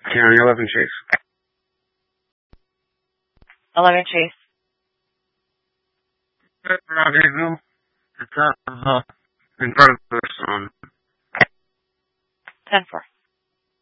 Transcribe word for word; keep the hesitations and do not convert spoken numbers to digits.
County, eleven Chase. eleven Chase. Rockville. It's uh, in front of us on ten four.